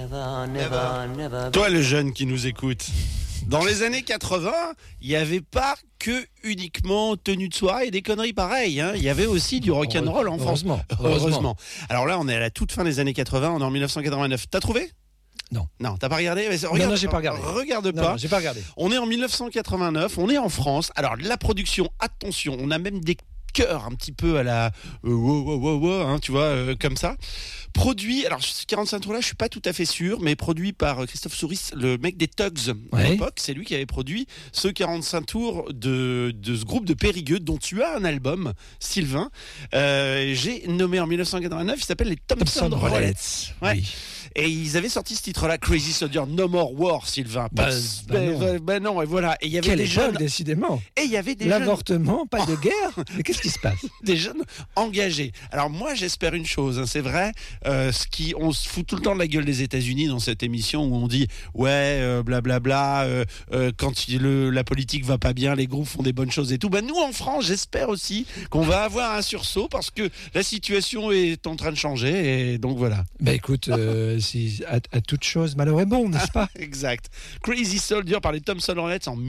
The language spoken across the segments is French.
Toi, le jeune qui nous écoute, dans les années 80, il n'y avait pas que uniquement tenue de soirée et des conneries pareilles. Hein. Il y avait aussi du rock'n'roll en France. Heureusement. Alors là, on est à la toute fin des années 80, on est en 1989. T'as trouvé ? Non. Non, t'as pas regardé ? Non, j'ai pas regardé. Regarde pas. Non, j'ai pas regardé. On est en 1989, on est en France. Alors la production, attention, on a même des chœurs un petit peu à la hein, tu vois, comme ça. Produit, alors 45 tours là, je suis pas tout à fait sûr, mais produit par Christophe Souris, le mec des Tugs à l'époque. C'est lui qui avait produit ce 45 tours de ce groupe de Périgueux dont tu as un album, Sylvain. J'ai nommé en 1989, il s'appelle les Thompson Rollets. Ouais. Oui. Et ils avaient sorti ce titre-là, Crazy Soldier, No More War, Sylvain. Non, et voilà. Et il y avait des jeunes, décidément. Et il y avait des l'avortement, pas de guerre. Mais qu'est-ce qui se passe ? Des jeunes engagés. Alors moi, j'espère une chose, hein, c'est vrai. On se fout tout le temps de la gueule des États-Unis dans cette émission où on dit blablabla. Quand la politique va pas bien, les groupes font des bonnes choses et tout. Ben nous en France, j'espère aussi qu'on va avoir un sursaut parce que la situation est en train de changer et donc voilà. Ben écoute. Si, à toute chose, malheur est bon, n'est-ce pas ? Exact. Crazy Soldier par les Thompson Rollets en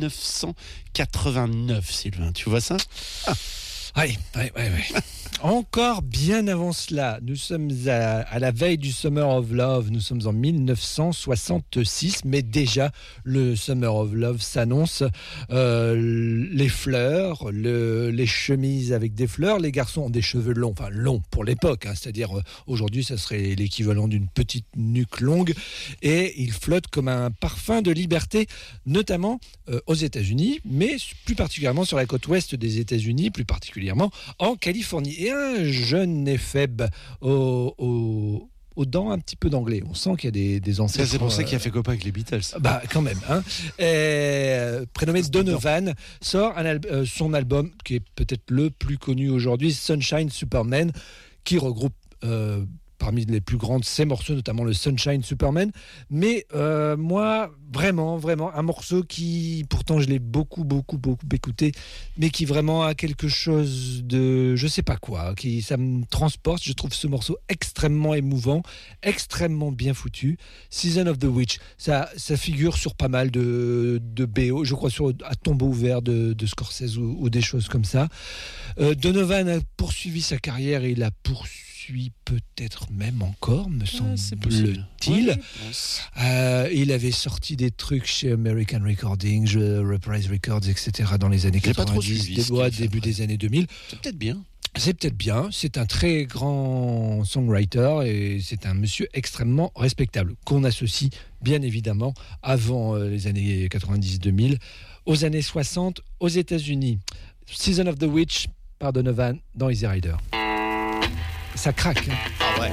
1989, Sylvain. Tu vois ça ? Oui. Encore bien avant cela, nous sommes à la veille du Summer of Love, nous sommes en 1966, mais déjà le Summer of Love s'annonce. Les fleurs, les chemises avec des fleurs, les garçons ont des cheveux longs, enfin longs pour l'époque, hein, c'est-à-dire aujourd'hui ça serait l'équivalent d'une petite nuque longue, et ils flottent comme un parfum de liberté, notamment aux États-Unis, mais plus particulièrement sur la côte ouest des États-Unis, plus particulièrement en Californie. Et un jeune éphèbe aux dents un petit peu d'anglais. On sent qu'il y a des ancêtres. C'est pour ça qu'il a fait copain avec les Beatles. Bah quand même. Hein. Prénommé Donovan sort son album qui est peut-être le plus connu aujourd'hui, Sunshine Superman, qui regroupe parmi les plus grandes ces morceaux, notamment le Sunshine Superman. Mais moi, vraiment, un morceau qui, pourtant, je l'ai beaucoup écouté, mais qui vraiment a quelque chose de, je sais pas quoi, ça me transporte. Je trouve ce morceau extrêmement émouvant, extrêmement bien foutu. Season of the Witch, ça figure sur pas mal de BO, je crois à Tombeau ouvert de Scorsese ou des choses comme ça. Donovan a poursuivi sa carrière et il a poursuivi peut-être même encore, me semble-t-il. Il avait sorti des trucs chez American Recording, Reprise Records, etc. dans les années 90, début des années 2000. C'est peut-être bien. C'est un très grand songwriter et c'est un monsieur extrêmement respectable qu'on associe bien évidemment avant les années 90-2000 aux années 60 aux États-Unis. Season of the Witch par Donovan dans Easy Rider. Ça craque. Hein. Ah ouais.